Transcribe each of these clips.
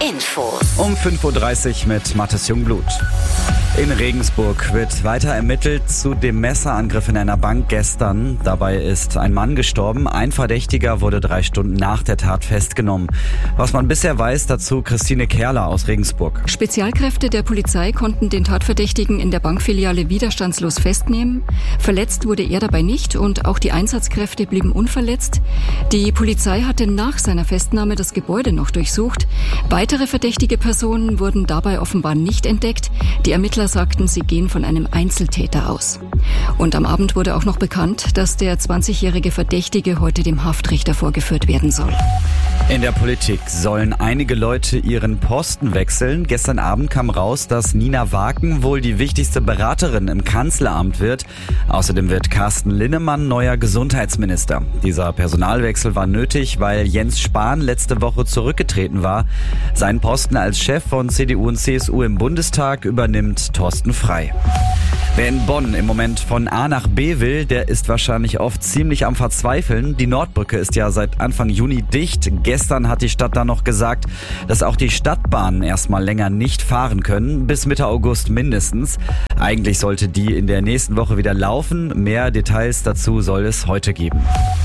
Infos. Um 5.30 Uhr mit Mathis Jungblut. In Regensburg wird weiter ermittelt zu dem Messerangriff in einer Bank gestern. Dabei ist ein Mann gestorben. Ein Verdächtiger wurde 3 Stunden nach der Tat festgenommen. Was man bisher weiß, dazu Christine Kerler aus Regensburg. Spezialkräfte der Polizei konnten den Tatverdächtigen in der Bankfiliale widerstandslos festnehmen. Verletzt wurde er dabei nicht und auch die Einsatzkräfte blieben unverletzt. Die Polizei hatte nach seiner Festnahme das Gebäude noch durchsucht. Weitere verdächtige Personen wurden dabei offenbar nicht entdeckt. Die Ermittler sagten, sie gehen von einem Einzeltäter aus. Und am Abend wurde auch noch bekannt, dass der 20-jährige Verdächtige heute dem Haftrichter vorgeführt werden soll. In der Politik sollen einige Leute ihren Posten wechseln. Gestern Abend kam raus, dass Nina Waken wohl die wichtigste Beraterin im Kanzleramt wird. Außerdem wird Carsten Linnemann neuer Gesundheitsminister. Dieser Personalwechsel war nötig, weil Jens Spahn letzte Woche zurückgetreten war. Seinen Posten als Chef von CDU und CSU im Bundestag übernimmt Thorsten Frey. Wer in Bonn im Moment von A nach B will, der ist wahrscheinlich oft ziemlich am Verzweifeln. Die Nordbrücke ist ja seit Anfang Juni dicht. Gestern hat die Stadt dann noch gesagt, dass auch die Stadtbahnen erstmal länger nicht fahren können, bis Mitte August mindestens. Eigentlich sollte die in der nächsten Woche wieder laufen. Mehr Details dazu soll es heute geben.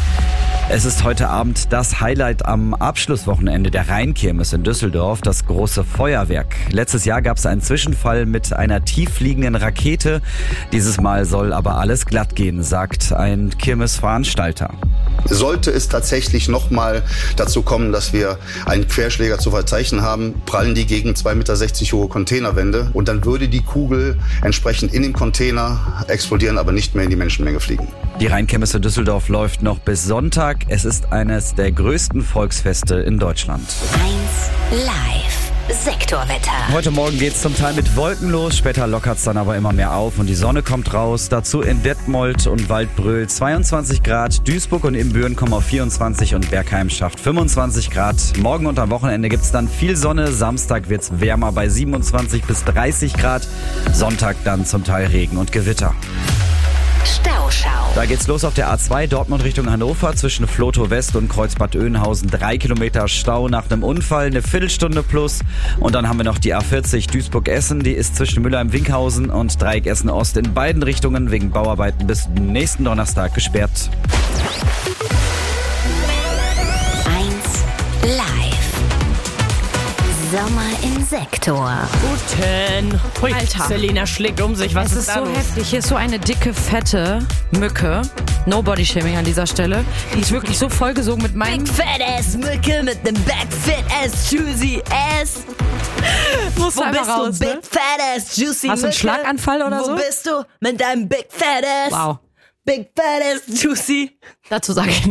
Es ist heute Abend das Highlight am Abschlusswochenende der Rheinkirmes in Düsseldorf, das große Feuerwerk. Letztes Jahr gab es einen Zwischenfall mit einer tieffliegenden Rakete. Dieses Mal soll aber alles glatt gehen, sagt ein Kirmesveranstalter. Sollte es tatsächlich nochmal dazu kommen, dass wir einen Querschläger zu verzeichnen haben, prallen die gegen 2,60 Meter hohe Containerwände und dann würde die Kugel entsprechend in den Container explodieren, aber nicht mehr in die Menschenmenge fliegen. Die Rheinkirmes in Düsseldorf läuft noch bis Sonntag. Es ist eines der größten Volksfeste in Deutschland. 1 Live. Sektorwetter. Heute Morgen geht's zum Teil mit Wolken los, später lockert's dann aber immer mehr auf und die Sonne kommt raus. Dazu in Detmold und Waldbröl 22 Grad, Duisburg und Ibbenbüren kommen auf 24 und Bergheim schafft 25 Grad. Morgen und am Wochenende gibt's dann viel Sonne, Samstag wird's wärmer bei 27 bis 30 Grad, Sonntag dann zum Teil Regen und Gewitter. Stauschau. Da geht's los auf der A2 Dortmund Richtung Hannover zwischen Vlotho West und Kreuzbad Oeynhausen. 3 Kilometer Stau nach einem Unfall, eine Viertelstunde plus. Und dann haben wir noch die A40 Duisburg-Essen. Die ist zwischen Mülheim-Winkhausen und Dreieck Essen-Ost in beiden Richtungen wegen Bauarbeiten bis nächsten Donnerstag gesperrt. 1 Live. Sommer im Sektor. Guten. Hui, Alter. Selina schlägt um sich. Was Es ist ist da so los? heftig. Hier ist so eine dicke, fette Mücke. No Body Shaming an dieser Stelle. Die ist wirklich so vollgesogen mit meinem... Big fat ass Mücke mit nem back fit ass juicy ass. Musst Wo du bist einmal raus, du? ne? Big fat ass juicy Hast du einen Mücke? Schlaganfall oder so? Wo bist du mit deinem big fat ass? Wow. Big fat ass juicy. Dazu sage ich nichts.